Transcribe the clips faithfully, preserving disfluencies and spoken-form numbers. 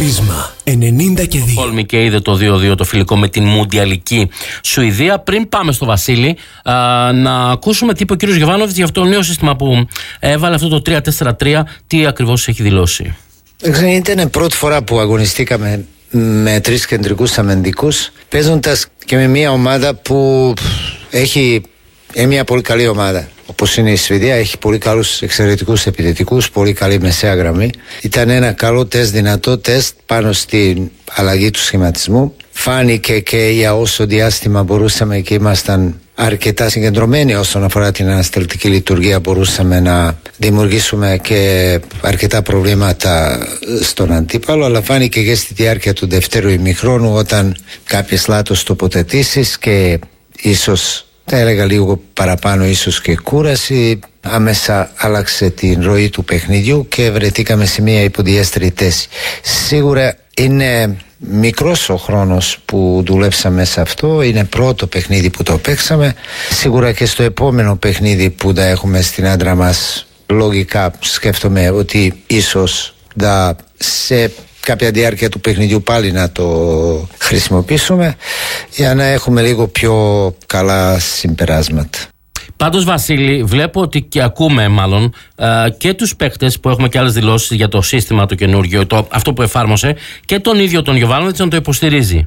Πρίσμα ενενήντα και δύο. Χόλμη και είδε το δύο δύο το φιλικό με την Μουντιαλική Σουηδία. Πριν πάμε στο Βασίλη, α, να ακούσουμε τι είπε ο κύριος Γιοβάνοβιτς για αυτό το νέο σύστημα που έβαλε, αυτό το τρία τέσσερα τρία, τι ακριβώς έχει δηλώσει. Ήταν πρώτη φορά που αγωνιστήκαμε με τρεις κεντρικούς αμυντικούς, παίζοντας και με μια ομάδα που έχει ε, μια πολύ καλή ομάδα. Όπως είναι η Σουηδία, έχει πολύ καλούς εξαιρετικούς επιθετικούς, πολύ καλή μεσαία γραμμή. Ήταν ένα καλό τεστ, δυνατό τεστ πάνω στην αλλαγή του σχηματισμού. Φάνηκε και για όσο διάστημα μπορούσαμε και ήμασταν αρκετά συγκεντρωμένοι όσον αφορά την ανασταλτική λειτουργία, μπορούσαμε να δημιουργήσουμε και αρκετά προβλήματα στον αντίπαλο, αλλά φάνηκε και στη διάρκεια του δευτέρου ημιχρόνου, όταν κάποιες λάθος τοποθετήσεις και ίσως, θα έλεγα λίγο παραπάνω ίσως και κούραση, άμεσα άλλαξε την ροή του παιχνιδιού και βρεθήκαμε σε μια υποδιέστερη θέση. Σίγουρα είναι μικρός ο χρόνος που δουλέψαμε σε αυτό, είναι πρώτο παιχνίδι που το παίξαμε. Σίγουρα και στο επόμενο παιχνίδι που θα έχουμε στην άντρα μας, λογικά σκέφτομαι ότι ίσως θα σε κάποια διάρκεια του παιχνιδιού πάλι να το χρησιμοποιήσουμε για να έχουμε λίγο πιο καλά συμπεράσματα. Πάντως, Βασίλη, βλέπω ότι και ακούμε μάλλον και τους παίκτες που έχουμε και άλλες δηλώσεις για το σύστημα το καινούργιο, το, αυτό που εφάρμοσε, και τον ίδιο τον Γιοβάνοβιτς να το υποστηρίζει.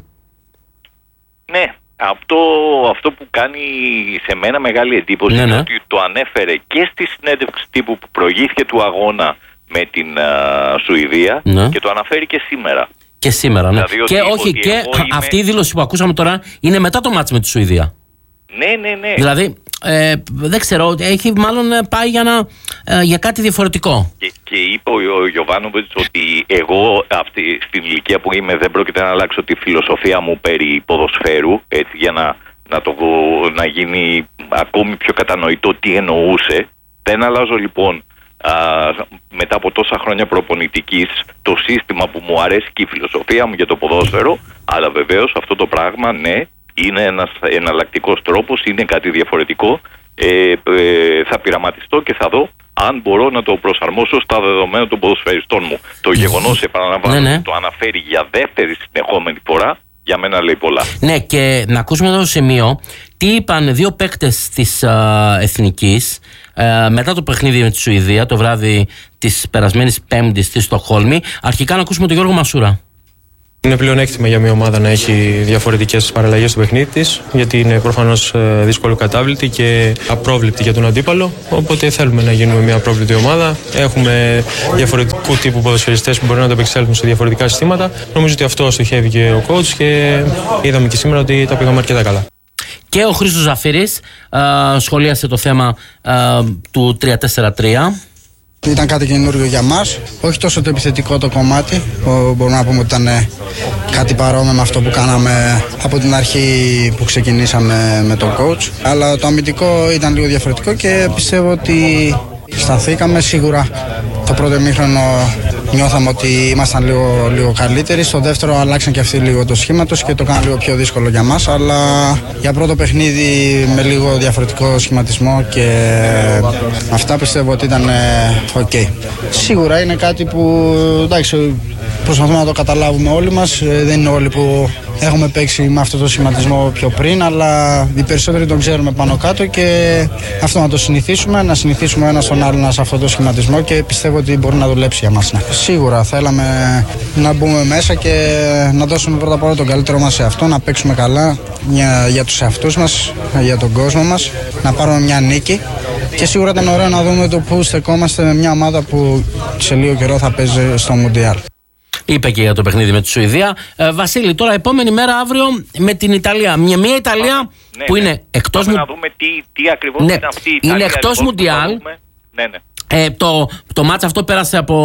Ναι, αυτό, αυτό που κάνει σε μένα μεγάλη εντύπωση, ναι, είναι ναι. ότι το ανέφερε και στη συνέντευξη τύπου που προηγήθηκε του αγώνα με την uh, Σουηδία, ναι. και το αναφέρει και σήμερα. Και σήμερα, ναι. Δηλαδή, και ότι, όχι, ότι και είμαι... αυτή η δήλωση που ακούσαμε τώρα είναι μετά το μάτς με τη Σουηδία. Ναι, ναι, ναι. Δηλαδή, ε, δεν ξέρω, έχει μάλλον πάει για, να, ε, για κάτι διαφορετικό. Και, και είπε ο, ο Γιοβάνοβιτς ότι εγώ αυτή, στην ηλικία που είμαι δεν πρόκειται να αλλάξω τη φιλοσοφία μου περί ποδοσφαίρου, έτσι, για να, να, το, να γίνει ακόμη πιο κατανοητό τι εννοούσε. Δεν αλλάζω λοιπόν α, μετά από τόσα χρόνια προπονητικής το σύστημα που μου αρέσει και η φιλοσοφία μου για το ποδόσφαιρο, αλλά βεβαίως αυτό το πράγμα, ναι, είναι ένας εναλλακτικός τρόπος, είναι κάτι διαφορετικό. Ε, ε, θα πειραματιστώ και θα δω αν μπορώ να το προσαρμόσω στα δεδομένα των ποδοσφαιριστών μου. Το γεγονός, επαναλαμβάνω, ναι, ναι. το αναφέρει για δεύτερη συνεχόμενη φορά, για μένα λέει πολλά. Ναι, και να ακούσουμε εδώ το σημείο τι είπαν δύο παίκτες της α, Εθνικής α, μετά το παιχνίδι με τη Σουηδία το βράδυ της περασμένης Πέμπτης στη Στοκχόλμη. Αρχικά να ακούσουμε τον Γιώργο Μασούρα. Είναι πλεονέκτημα για μια ομάδα να έχει διαφορετικές παραλλαγές στο παιχνίδι της, γιατί είναι προφανώς δύσκολο κατάβλητη και απρόβλεπτη για τον αντίπαλο. Οπότε θέλουμε να γίνουμε μια απρόβλεπτη ομάδα. Έχουμε διαφορετικού τύπου ποδοσφαιριστές που μπορούν να το επεξέλθουν σε διαφορετικά συστήματα. Νομίζω ότι αυτό στοχεύει και ο coach και είδαμε και σήμερα ότι τα πήγαμε αρκετά καλά. Και ο Χρήστος Ζαφύρης α, σχολίασε το θέμα α, του τρία τέσσερα τρία. Ήταν κάτι καινούριο για μας, όχι τόσο το επιθετικό το κομμάτι, μπορούμε να πούμε ότι ήταν κάτι παρόμοιο με αυτό που κάναμε από την αρχή που ξεκινήσαμε με τον coach, αλλά το αμυντικό ήταν λίγο διαφορετικό και πιστεύω ότι σταθήκαμε. Σίγουρα το πρώτο ημίχρονο νιώθαμε ότι ήμασταν λίγο, λίγο καλύτεροι. Στο δεύτερο αλλάξαν και αυτοί λίγο το σχήμα τους και το κάνουν λίγο πιο δύσκολο για μας. Αλλά για πρώτο παιχνίδι με λίγο διαφορετικό σχηματισμό και αυτά πιστεύω ότι ήταν οκ. Okay. Σίγουρα είναι κάτι που, εντάξει, προσπαθούμε να το καταλάβουμε όλοι μας. Δεν είναι όλοι που έχουμε παίξει με αυτό το σχηματισμό πιο πριν, αλλά οι περισσότεροι τον ξέρουμε πάνω κάτω και αυτό να το συνηθίσουμε, να συνηθίσουμε ένα στον άλλο σε αυτό το σχηματισμό και πιστεύω ότι μπορεί να δουλέψει για μας. Ναι. Σίγουρα θέλαμε να μπούμε μέσα και να δώσουμε πρώτα απ' όλα τον καλύτερό μας σε αυτό, να παίξουμε καλά για, για τους εαυτούς μας, για τον κόσμο μας, να πάρουμε μια νίκη και σίγουρα ήταν ωραίο να δούμε το που στεκόμαστε με μια ομάδα που σε λίγο καιρό θα παίζει στο Μουντιάλ. Είπε και για το παιχνίδι με τη Σουηδία. Ε, Βασίλη, τώρα επόμενη μέρα αύριο με την Ιταλία. Μια, μια Ιταλία ναι, που ναι. είναι εκτός Πάμε μου... να δούμε τι, τι ακριβώς ναι. είναι αυτή η Ιταλία. Είναι εκτός Μουντιάλ. Ναι, ναι. Ε, το, το μάτς αυτό πέρασε από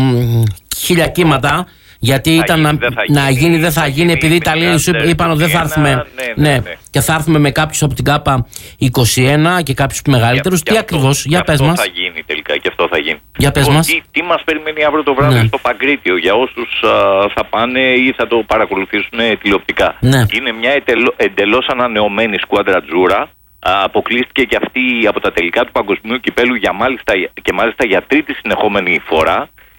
χίλια κύματα. Γιατί θα ήταν γίνει, να, δεν θα να γίνει, γίνει, δεν θα, θα γίνει, επειδή οι Ιταλοί είπαν ότι δεν θα έρθουμε. Ναι, ναι, ναι. ναι. Και θα έρθουμε με κάποιους από την ΚΑΠΑ είκοσι ένα και κάποιους μεγαλύτερους. Τι ακριβώς, για πες μας. Αυτό θα γίνει τελικά και αυτό θα γίνει. Για πες μας. Τι, τι μας περιμένει αύριο το βράδυ ναι. στο Παγκρίτιο για όσους α, θα πάνε ή θα το παρακολουθήσουν τηλεοπτικά. Ναι. Είναι μια εντελώς ανανεωμένη σκουάντρα Τζούρα. Αποκλείστηκε και αυτή από τα τελικά του Παγκοσμίου Κυπέλου για μάλιστα, και μάλιστα για τρίτη συνεχόμενη φορά.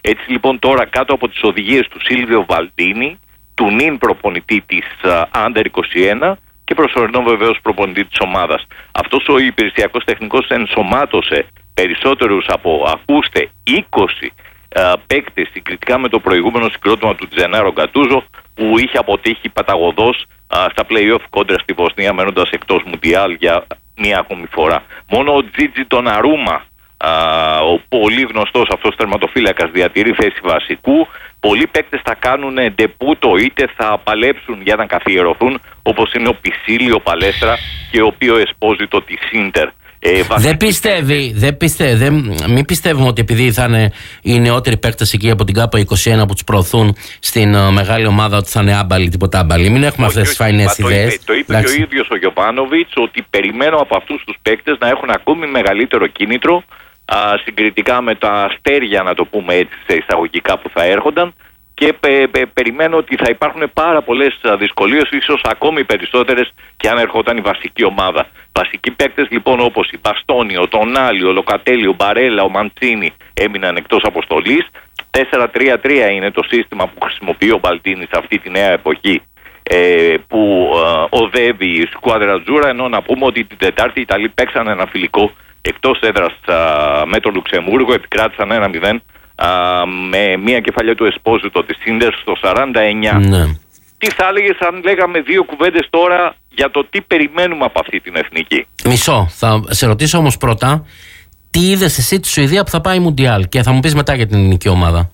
Έτσι λοιπόν τώρα κάτω από τις οδηγίες του Σίλβιο Βαλντίνη, του νυν προπονητή της Άντερ είκοσι ένα και προσωρινό βεβαίως προπονητή της ομάδας. Αυτός ο υπηρεσιακός τεχνικός ενσωμάτωσε περισσότερους από, ακούστε, είκοσι uh, παίκτες συγκριτικά με το προηγούμενο συγκρότημα του Τζενάρο Γκατούζο, που είχε αποτύχει παταγωδώς uh, στα play-off κόντρα στη Βοσνία, μένοντας εκτός Μουντιάλ για μία ακόμη φορά. Μόνο ο Τζίτζι Ντοναρούμα, uh, ο πολύ γνωστός αυτός τερματοφύλακας, διατηρεί θέση βασικού. Πολλοί παίκτες θα κάνουν ντεπούτο, είτε θα παλέψουν για να καθιερωθούν, όπως είναι ο Πισίλιο Παλέστρα και ο Πίο Εσπόζιτο της Ίντερ. Ε, δεν πιστεύει, δεν πιστεύει, δεν, μην πιστεύουμε ότι επειδή θα είναι οι νεότεροι παίκτες εκεί από την ΚΑΠΑ είκοσι ένα που τους προωθούν στην uh, μεγάλη ομάδα, ότι θα είναι άμπαλοι, τίποτα άμπαλοι. Μην έχουμε αυτές τις φαϊνές ιδέες. Το είπε, το είπε και ο ίδιος ο Γιοβάνοβιτς, ότι περιμένω από αυτούς τους παίκτες να έχουν ακόμη μεγαλύτερο κίνητρο α, συγκριτικά με τα αστέρια, να το πούμε έτσι σε εισαγωγικά, που θα έρχονταν, και πε, πε, περιμένω ότι θα υπάρχουν πάρα πολλές δυσκολίες, ίσως ακόμη περισσότερες και αν ερχόταν η βασική ομάδα. Βασικοί παίκτες λοιπόν όπως η Μπαστόνι, ο Τονάλι, ο Λοκατέλη, ο Μπαρέλα, ο Μαντσίνι έμειναν εκτός αποστολής. τέσσερα τρία τρία είναι το σύστημα που χρησιμοποιεί ο Μπαλτίνη σε αυτή τη νέα εποχή, ε, που ε, οδεύει η Σκουάδρα Τζούρα, ενώ να πούμε ότι την Τετάρτη οι Ιταλοί παίξαν ένα φιλικό εκτός έδρας με το Λουξεμβούργο, επικράτησαν ένα μηδέν Uh, με μια κεφαλιά του Εσπόζιτο της Ίντερ στο σαράντα εννιά. Ναι. Τι θα έλεγες αν λέγαμε δύο κουβέντες τώρα για το τι περιμένουμε από αυτή την εθνική? Μισό. Θα σε ρωτήσω όμως πρώτα, τι είδες εσύ τη Σουηδία που θα πάει Μουντιάλ, και θα μου πεις μετά για την ελληνική ομάδα.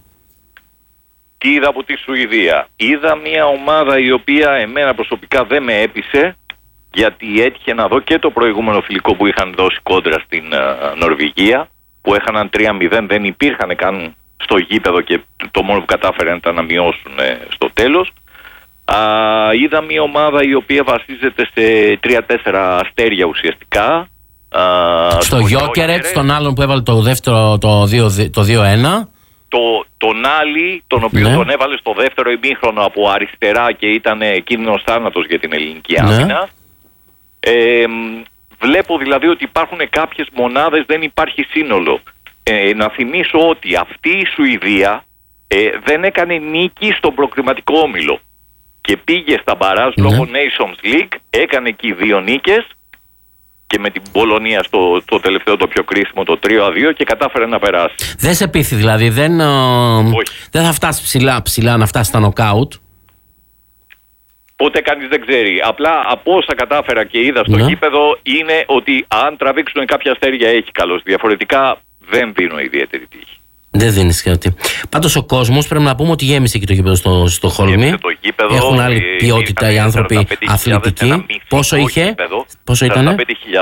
Τι είδα από τη Σουηδία? Είδα μια ομάδα η οποία εμένα προσωπικά δεν με έπεισε, γιατί έτυχε να δω και το προηγούμενο φιλικό που είχαν δώσει κόντρα στην uh, Νορβηγία, που έχαναν τρία μηδέν, δεν υπήρχαν καν στο γήπεδο και το μόνο που κατάφεραν ήταν να μειώσουν ε, στο τέλος. Α, είδα μια ομάδα η οποία βασίζεται σε τρία τέσσερα αστέρια ουσιαστικά. Α, στο Γιόκερετ, τον άλλον που έβαλε το δεύτερο, το δύο ένα. Το, τον Άλλη, τον οποίο ναι. τον έβαλε στο δεύτερο ημίχρονο από αριστερά και ήταν κίνδυνος θάνατος για την ελληνική άμυνα. Ναι. Ε, Βλέπω δηλαδή ότι υπάρχουν κάποιες μονάδες, δεν υπάρχει σύνολο. Ε, να θυμίσω ότι αυτή η Σουηδία ε, δεν έκανε νίκη στον προκριματικό όμιλο και πήγε στα μπαράζ ναι. λόγω Nations League, έκανε εκεί δύο νίκες και με την Πολωνία στο το τελευταίο, το πιο κρίσιμο, το τρία δύο, και κατάφερε να περάσει. Δεν σε πείθει δηλαδή, δεν, ε, δεν θα φτάσει ψηλά, ψηλά να φτάσει στα νοκάουτ. Ποτέ κανείς δεν ξέρει. Απλά από όσα κατάφερα και είδα στο ναι. γήπεδο είναι ότι αν τραβήξουν κάποια αστέρια έχει καλώς. Διαφορετικά δεν δίνω ιδιαίτερη τύχη. Δεν δίνεις κάτι. Πάντως ο κόσμος πρέπει να πούμε ότι γέμισε και το γήπεδο στο, στο Χόλμη. Έχουν άλλη ποιότητα ε, οι άνθρωποι αθλητικοί. Πόσο είχε? Γήπεδο, πόσο ήτανε?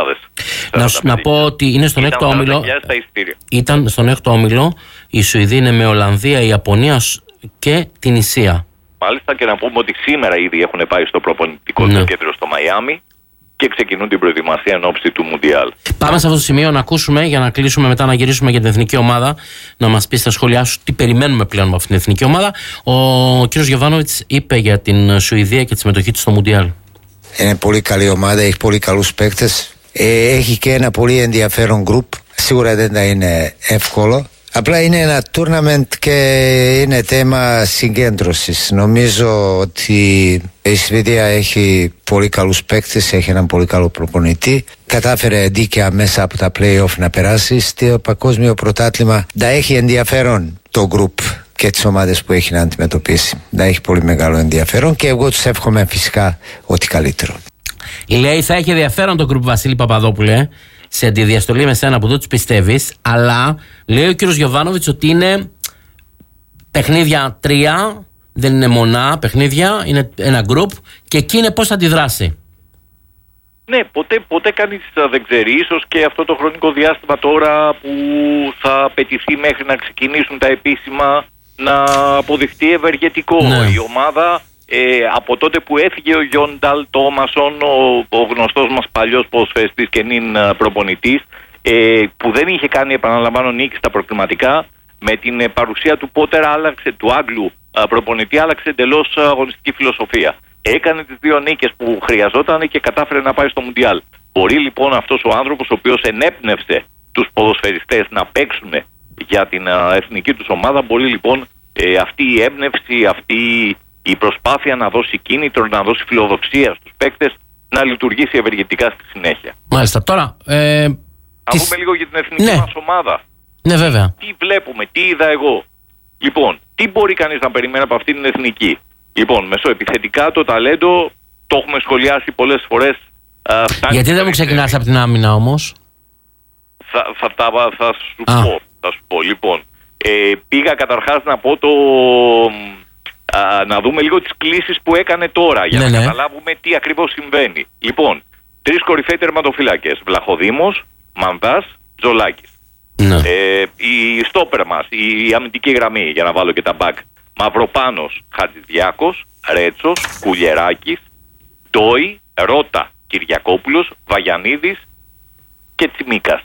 Να, να πω ότι είναι στον έκτο όμιλο. Ήταν στον έκτο όμιλο. Η Σουηδία είναι με Ολλανδία, η Ιαπωνία και την Ισία. Μάλιστα, και να πούμε ότι σήμερα ήδη έχουν πάει στο προπονητικό ναι. κέντρο στο Μαϊάμι και ξεκινούν την προετοιμασία εν ώψη του Μουντιάλ. Πάμε σε αυτό το σημείο να ακούσουμε, για να κλείσουμε μετά, να γυρίσουμε για την εθνική ομάδα, να μας πει στα σχόλιά σου τι περιμένουμε πλέον από αυτήν την εθνική ομάδα. Ο κ. Γιοβάνοβιτς είπε για την Σουηδία και τη συμμετοχή της στο Μουντιάλ. Είναι πολύ καλή ομάδα, έχει πολύ καλούς παίκτες. Ε, έχει και ένα πολύ ενδιαφέρον γκρουπ. Σίγουρα δεν θα είναι εύκολο. Απλά είναι ένα tournament και είναι θέμα συγκέντρωσης. Νομίζω ότι η Σουηδία έχει πολύ καλούς παίκτες, έχει έναν πολύ καλό προπονητή. Κατάφερε δίκαια μέσα από τα play-off να περάσει. Στο παγκόσμιο πρωτάθλημα θα έχει ενδιαφέρον το group και τις ομάδες που έχει να αντιμετωπίσει. Θα έχει πολύ μεγάλο ενδιαφέρον και εγώ τους εύχομαι φυσικά ό,τι καλύτερο. Λέει θα έχει ενδιαφέρον το group, Βασίλη Παπαδόπουλε, σε αντιδιαστολή με σένα που δεν τους πιστεύεις, αλλά λέει ο κύριος Γιοβάνοβιτς ότι είναι παιχνίδια τρία, δεν είναι μονά παιχνίδια, είναι ένα γκρουπ και εκεί είναι πώς θα αντιδράσει. Ναι, ποτέ, ποτέ κανείς δεν ξέρει. Ίσως και αυτό το χρονικό διάστημα τώρα που θα απαιτηθεί μέχρι να ξεκινήσουν τα επίσημα να αποδειχτεί ευεργετικό. Ναι. Η ομάδα ε, από τότε που έφυγε ο Γιόνταλ Τόμασον, ο, ο γνωστός μας παλιός ποδοσφαιριστής και νυν προπονητής, ε, που δεν είχε κάνει, επαναλαμβάνω, νίκη στα προκριματικά, με την ε, παρουσία του Πότερ άλλαξε, του Άγγλου ε, προπονητή, άλλαξε εντελώς αγωνιστική φιλοσοφία. Έκανε τις δύο νίκες που χρειαζόταν και κατάφερε να πάει στο Μουντιάλ. Μπορεί λοιπόν αυτός ο άνθρωπος, ο οποίος ενέπνευσε τους ποδοσφαιριστές να παίξουν για την α, εθνική τους ομάδα. Μπορεί λοιπόν ε, αυτή η έμπνευση, αυτή η προσπάθεια να δώσει κίνητρο, να δώσει φιλοδοξία στους παίκτες, να λειτουργήσει ευεργετικά στη συνέχεια. Μάλιστα. Τώρα, ε, να τις... πούμε λίγο για την εθνική ναι. μας ομάδα. Ναι, βέβαια. Τι βλέπουμε, τι είδα εγώ. Λοιπόν, τι μπορεί κανείς να περιμένει από αυτή την εθνική. Λοιπόν, μεσοεπιθετικά το ταλέντο το έχουμε σχολιάσει πολλές φορές. Α, Γιατί δεν μου ξεκινάς από την άμυνα όμως? Θα, θα, θα, θα, σου Α. πω, θα σου πω. Λοιπόν, ε, πήγα καταρχάς να πω το... Α, να δούμε λίγο τις κλήσεις που έκανε τώρα για ναι, να ναι. καταλάβουμε τι ακριβώς συμβαίνει. Λοιπόν, τρεις κορυφαίοι τερματοφυλάκες. Βλαχοδήμος, Μανδάς, Τζολάκης. Ναι. Ε, η στόπερ μας, η αμυντική γραμμή, για να βάλω και τα μπακ. Μαυροπάνος, Χατζηδιάκος, Ρέτσος, Κουλιεράκης, Ντόι, Ρώτα, Κυριακόπουλος, Βαγιανίδης και Τσιμίκας.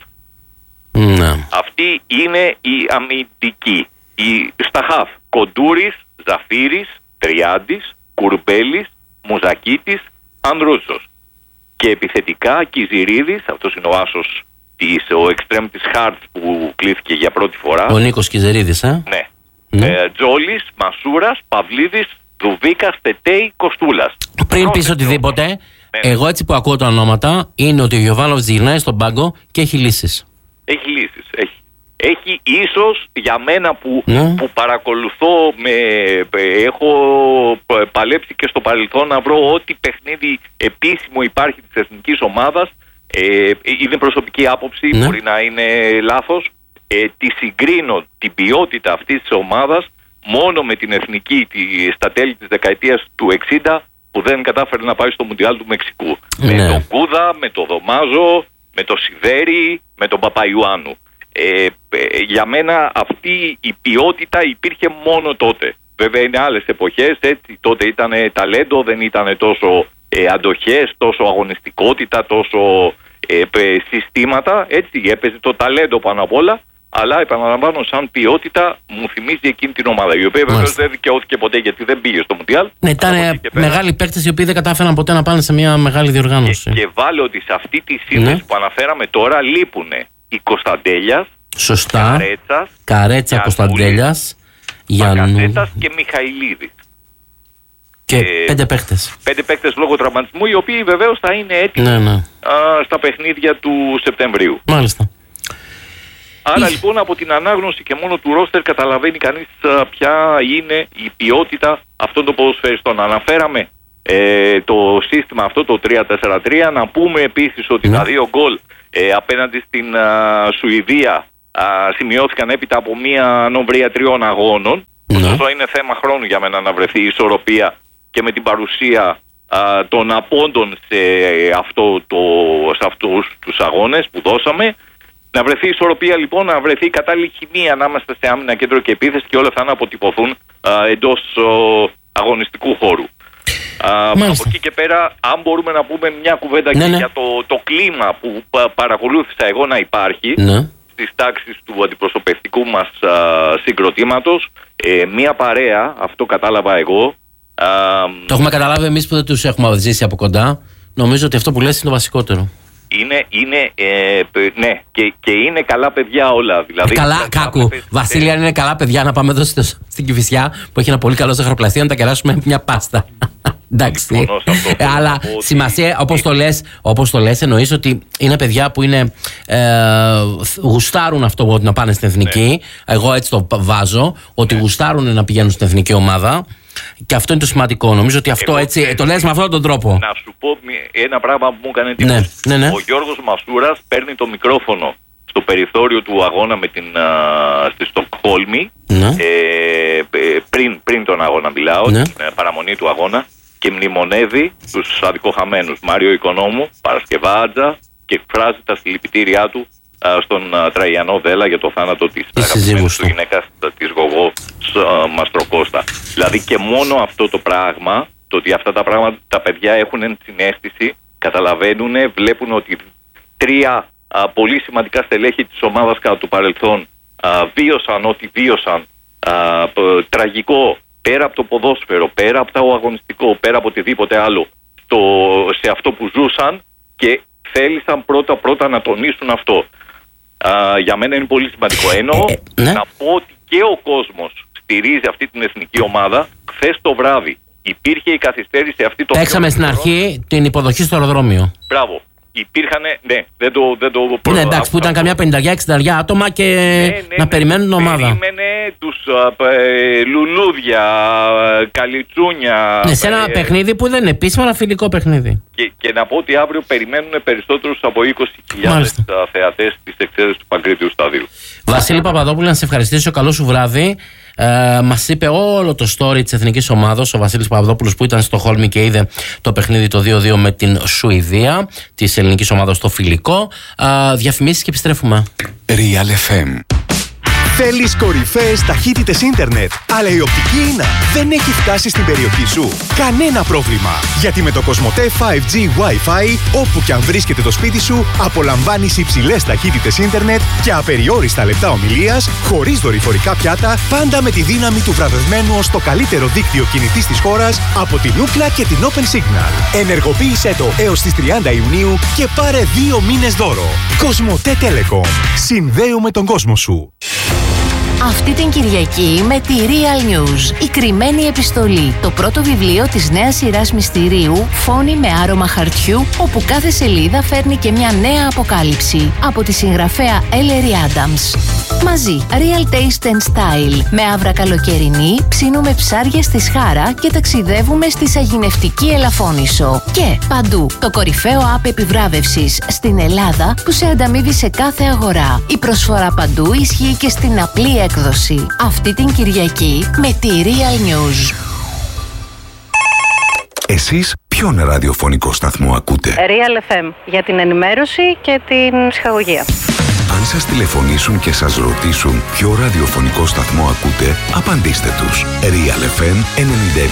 Ναι. Αυτή είναι η αμυντική. Η Σταχάφ, Κοντούρης, Ζαφύρης, Τριάντης, Κουρμπέλης, Μουζακίτης, Ανδρούτσος. Και επιθετικά Κιζηρίδης, αυτός είναι ο άσος της, ο εξτρέμ της Χάρτ που κλήθηκε για πρώτη φορά. Ο Νίκος Κιζερίδης, ε. Ναι. Ναι. Ε, Τζόλης, Μασούρας, Παυλίδης, Δουβίκας, Τετέι, Κοστούλας. Πριν πεις οτιδήποτε, ναι. εγώ έτσι που ακούω τα ονόματα είναι ότι ο Γιωβάνοβιτς γυρνάει στον πάγκο και έχει λύσεις. Έχει λύσεις, έχει. Έχει ίσως για μένα που, ναι. που παρακολουθώ, με, έχω παλέψει και στο παρελθόν να βρω ό,τι παιχνίδι επίσημο υπάρχει της εθνικής ομάδας. Ε, είναι προσωπική άποψη, ναι. μπορεί να είναι λάθος. Ε, τη συγκρίνω την ποιότητα αυτής της ομάδας μόνο με την εθνική τη, στα τέλη της δεκαετίας του εξήντα που δεν κατάφερε να πάει στο Μουντιάλ του Μεξικού. Ναι. Με τον Κούδα, με τον Δωμάζο, με τον Σιδέρη, με τον Παπαϊωάννου. Ε, ε, για μένα αυτή η ποιότητα υπήρχε μόνο τότε. Βέβαια είναι άλλες εποχές, έτσι, τότε ήταν ταλέντο, δεν ήταν τόσο ε, αντοχές, τόσο αγωνιστικότητα, τόσο ε, ε, συστήματα, έτσι, έπαιζε το ταλέντο πάνω απ' όλα, αλλά επαναλαμβάνω σαν ποιότητα μου θυμίζει εκείνη την ομάδα, η οποία βεβαίως δεν δικαιώθηκε ποτέ γιατί δεν πήγε στο Μουντιάλ. Ναι, ήταν μεγάλοι παίκτες οι οποίοι δεν κατάφεραν ποτέ να πάνε σε μια μεγάλη διοργάνωση. Και, και βάλω ότι σε αυτή τη σύνδεση ναι. που αναφέραμε τώρα λείπουν η Κωνσταντέλιας, σωστά, Καρέτσας, Καρέτσα, Κωνσταντέλιας, Μπακασέτας και Μιχαηλίδης. Και ε, πέντε παίκτες. Πέντε παίκτες λόγω τραυματισμού, οι οποίοι βεβαίως θα είναι έτοιμοι ναι, ναι. Α, στα παιχνίδια του Σεπτεμβρίου. Μάλιστα. Άρα λοιπόν από την ανάγνωση και μόνο του ρόστερ καταλαβαίνει κανείς α, ποια είναι η ποιότητα αυτών των ποδοσφαιριστών. Αναφέραμε ε, το σύστημα αυτό, το τρία τέσσερα τρία. Να πούμε επίσης ότι ναι. τα δύο γκολ ε, απέναντι στην α, Σουηδία α, σημειώθηκαν έπειτα από μία νομβρία τριών αγώνων. Ναι. Αυτό είναι θέμα χρόνου για μένα να βρεθεί η ισορροπία και με την παρουσία α, των απόντων σε, αυτό το, σε αυτούς τους αγώνες που δώσαμε. Να βρεθεί η ισορροπία λοιπόν, να βρεθεί η κατάλληλη χημεία ανάμεσα σε άμυνα, κέντρο και επίθεση και όλα αυτά να αποτυπωθούν α, εντός ο, αγωνιστικού χώρου. Α, από εκεί και πέρα, αν μπορούμε να πούμε μια κουβέντα ναι, και ναι. για το, το κλίμα που πα, παρακολούθησα εγώ να υπάρχει ναι. στις τάξεις του αντιπροσωπευτικού μας α, συγκροτήματος, ε, μια παρέα, αυτό κατάλαβα εγώ. Α, το έχουμε καταλάβει εμείς που δεν τους έχουμε ζήσει από κοντά. Νομίζω ότι αυτό που λες είναι το βασικότερο. Είναι, είναι, ε, ναι, και, και είναι καλά παιδιά όλα. Δηλαδή, καλά, δηλαδή, κάκου. Βασίλη, αν είναι καλά παιδιά, να πάμε εδώ στην Κηφισιά που έχει ένα πολύ καλό ζαχαροπλαστείο να τα κεράσουμε μια πάστα. Εντάξει. Ε, αλλά ότι... σημασία, όπως το λες, όπως το λες, εννοείς ότι είναι παιδιά που είναι, ε, γουστάρουν αυτό να πάνε στην εθνική. Ναι. Εγώ έτσι το βάζω, ότι ναι. γουστάρουν να πηγαίνουν στην εθνική ομάδα. Και αυτό είναι το σημαντικό. Νομίζω ότι αυτό εγώ, έτσι ε, το λες με αυτόν τον τρόπο. Να σου πω ένα πράγμα που μου έκανε εντύπωση. Ναι, ναι, ναι. Ο Γιώργος Μασούρας παίρνει το μικρόφωνο στο περιθώριο του αγώνα με την, α, στη Στοκχόλμη. Ναι. Ε, πριν, πριν τον αγώνα μιλάω, ναι. την παραμονή του αγώνα. Και μνημονεύει τους αδικοχαμένους Μάριο Οικονόμου, Παρασκευάτζα και εκφράζει τα συλληπιτήριά του α, στον α, Τραγιανό Δέλα για το θάνατο της αγαπημένης του γυναίκας της Γογό α, Μαστροκώστα. Δηλαδή και μόνο αυτό το πράγμα, το ότι αυτά τα πράγματα τα παιδιά έχουν συναίσθηση, καταλαβαίνουν, βλέπουν ότι τρία α, πολύ σημαντικά στελέχη της ομάδας κατά το παρελθόν α, βίωσαν ό,τι βίωσαν α, π, τραγικό, πέρα από το ποδόσφαιρο, πέρα από το αγωνιστικό, πέρα από οτιδήποτε άλλο, το, σε αυτό που ζούσαν και θέλησαν πρώτα-πρώτα να τονίσουν αυτό. α, για μένα είναι πολύ σημαντικό. Ενώ ε, ε, ναι. να πω ότι και ο κόσμος στηρίζει αυτή την εθνική ομάδα. Χθες το βράδυ υπήρχε η καθυστέρηση αυτή το. Παίξαμε στην αρχή την υποδοχή στο αεροδρόμιο. Μπράβο. Υπήρχαν, ναι, δεν το. Δεν το ναι, εντάξει, που ήταν καμιά πενήντα εξήντα άτομα και ναι, ναι, να ναι, περιμένουν την ομάδα. Περίμενε τους ε, λουλούδια, καλιτσούνια. Ναι, σε ένα ε, παιχνίδι που δεν είναι επίσημο, ένα φιλικό παιχνίδι. Και, και να πω ότι αύριο περιμένουν περισσότερους από είκοσι χιλιάδες θεατές της εξέδρασης του Παγκρίτιου Σταδίου. Βασίλη Παπαδόπουλου, να σε ευχαριστήσω. Καλό σου βράδυ. Ε, μας είπε όλο το story της εθνικής ομάδας ο Βασίλης Παπαδόπουλος που ήταν στο Χόλμη και είδε το παιχνίδι το δύο δύο με την Σουηδία της ελληνικής ομάδας στο φιλικό. ε, Διαφημίσεις και επιστρέφουμε. Real εφ εμ. Θέλεις κορυφαίες ταχύτητες ίντερνετ, αλλά η οπτική ίνα δεν έχει φτάσει στην περιοχή σου? Κανένα πρόβλημα, γιατί με το Κοσμοτέ φάιβ τζι Wi-Fi, όπου και αν βρίσκεται το σπίτι σου, απολαμβάνεις υψηλές ταχύτητες ίντερνετ και απεριόριστα λεπτά ομιλίας, χωρίς δορυφορικά πιάτα, πάντα με τη δύναμη του βραβευμένου ως το καλύτερο δίκτυο κινητής της χώρας από την Ookla και την Open Signal. Ενεργοποίησέ το έως τις τριάντα Ιουνίου και πάρε δύο μήνες δώρο. Κοσμοτέ Telecom. Συνδέουμε τον κόσμο σου. Αυτή την Κυριακή με τη Real News, η κρυμμένη επιστολή, το πρώτο βιβλίο της νέας σειράς μυστηρίου «Φόνοι με άρωμα χαρτιού», όπου κάθε σελίδα φέρνει και μια νέα αποκάλυψη από τη συγγραφέα Ellery Adams. Μαζί, Real Taste and Style, με άβρα καλοκαιρινή, ψήνουμε ψάρια στη Σχάρα και ταξιδεύουμε στη σαγηνευτική Ελαφώνησο. Και παντού, το κορυφαίο app επιβράβευσης στην Ελλάδα που σε ανταμείβει σε κάθε αγορά. Η προσφορά παντού ισχύει και στην απλή έκδοση. Αυτή την Κυριακή με τη Real News. Εσείς ποιον ραδιοφωνικό σταθμό ακούτε? Real εφ εμ, για την ενημέρωση και την ψυχαγωγία. Αν σας τηλεφωνήσουν και σας ρωτήσουν ποιο ραδιοφωνικό σταθμό ακούτε, απαντήστε τους. Real εφ εμ ενενήντα